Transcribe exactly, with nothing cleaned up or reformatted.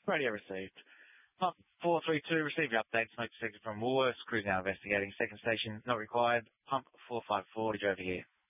Radio received. Pump four three two, received the update. Smoke detected from Woolworths. Cruise now investigating. Second station not required. Pump four five four, did you overhear?